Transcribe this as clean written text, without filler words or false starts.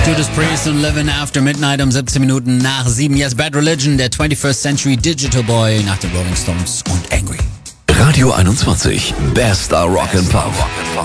Judas Priest und Living After Midnight um 17 Minuten nach 7. Yes, Bad Religion, der 21st Century Digital Boy nach den Rolling Stones und Angry. Radio 21, Bester Rock and Pop.